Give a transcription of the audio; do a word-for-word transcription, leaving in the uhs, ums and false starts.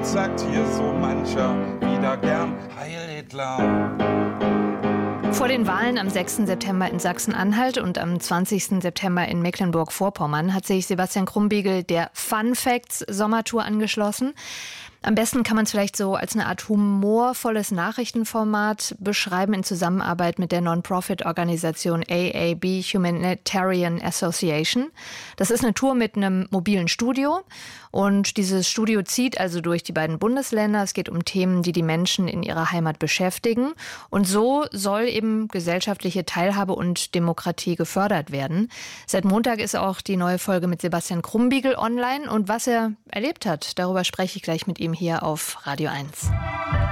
Jetzt sagt hier so mancher wieder gern Heil Hitler. Vor den Wahlen am sechsten September in Sachsen-Anhalt und am zwanzigsten September in Mecklenburg-Vorpommern hat sich Sebastian Krumbiegel der Fun Facts Sommertour angeschlossen. Am besten kann man es vielleicht so als eine Art humorvolles Nachrichtenformat beschreiben in Zusammenarbeit mit der Non-Profit-Organisation A A B Humanitarian Association. Das ist eine Tour mit einem mobilen Studio und dieses Studio zieht also durch die beiden Bundesländer. Es geht um Themen, die die Menschen in ihrer Heimat beschäftigen und so soll eben gesellschaftliche Teilhabe und Demokratie gefördert werden. Seit Montag ist auch die neue Folge mit Sebastian Krumbiegel online und was er erlebt hat, darüber spreche ich gleich mit ihm hier auf Radio eins.